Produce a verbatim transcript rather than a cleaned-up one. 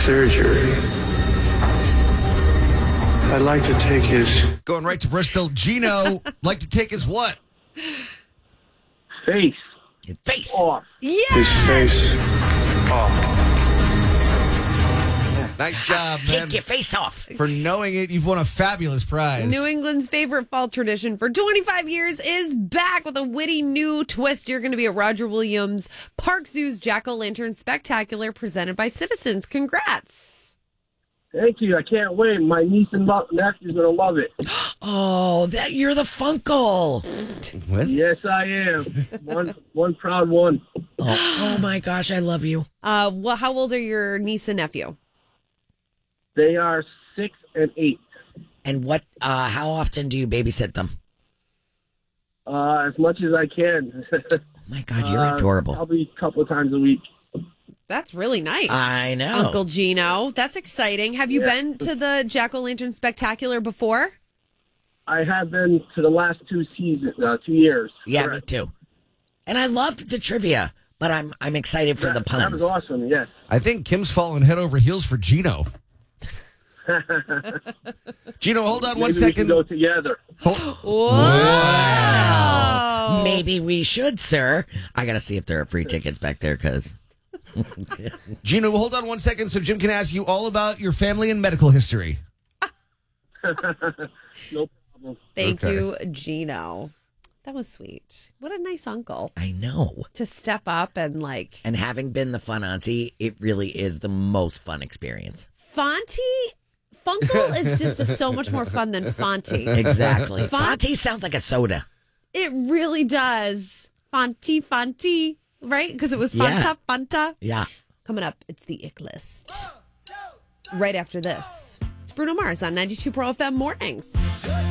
surgery. I'd like to take his... Going right to Bristol. Gino, like to take his what? Face. Your face. Off. his Yes! face off. Nice job, man. Take your face off. For knowing it, you've won a fabulous prize. New England's favorite fall tradition for twenty-five years is back with a witty new twist. You're going to be at Roger Williams Park Zoo's Jack-O-Lantern Spectacular presented by Citizens. Congrats. Thank you. I can't wait. My niece and lo- nephew's going to love it. Oh, that you're the Funkle. What? Yes, I am. One, one proud one. Oh, oh my gosh, I love you. Uh, well, how old are your niece and nephew? They are six and eight. And what? Uh, how often do you babysit them? Uh, as much as I can. Oh my God, you're Uh, adorable. Probably a couple of times a week. That's really nice. I know. Uncle Gino. That's exciting. Have you Yeah. been to the Jack-O-Lantern Spectacular before? I have been to the last two seasons, uh, two years. Yeah, Correct. me too. And I loved the trivia, but I'm I'm excited for Yeah, the puns. That was awesome, yes. I think Kim's falling head over heels for Gino. Gino, hold on Maybe one we second. can go together. Wow. Maybe we should, sir. I got to see if there are free tickets back there because. Gino, hold on one second so Jim can ask you all about your family and medical history. No problem. Thank Okay. you, Gino. That was sweet. What a nice uncle I know. to step up and like And having been the fun auntie, it really is the most fun experience. Fonty. Funkle is just a, so much more fun than Fonty. Exactly. Fun- Fonty sounds like a soda. It really does. Fonty, Fonty, right? Because it was Fanta, Yeah. Fanta. Yeah. Coming up, it's the Ick List. Right after this, it's Bruno Mars on ninety-two Pro F M Mornings.